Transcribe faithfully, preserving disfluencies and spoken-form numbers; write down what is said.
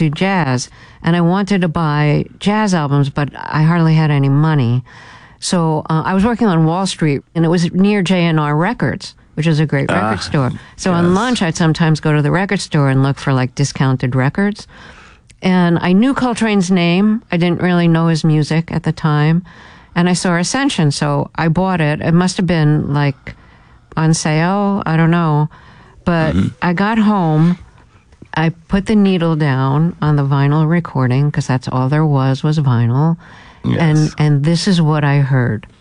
into jazz, and I wanted to buy jazz albums, but I hardly had any money. So uh, I was working on Wall Street, and it was near J and R Records, which is a great Ah, record store. So yes. on lunch, I'd sometimes go to the record store and look for like discounted records. And I knew Coltrane's name. I didn't really know his music at the time. And I saw Ascension, so I bought it. It must have been like on sale. I don't know. But mm-hmm. I got home. I put the needle down on the vinyl recording because that's all there was, was vinyl. Yes. And, and this is what I heard.